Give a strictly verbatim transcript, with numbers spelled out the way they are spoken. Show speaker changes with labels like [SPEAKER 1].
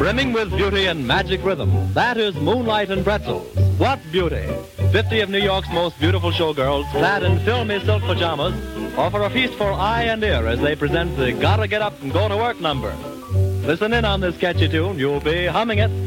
[SPEAKER 1] brimming with beauty and magic rhythm. That is Moonlight and Pretzels. What beauty! Fifty of New York's most beautiful showgirls, clad in filmy silk pajamas, offer a feast for eye and ear as they present the Gotta Get Up and Go to Work number. Listen in on this catchy tune. You'll be humming it.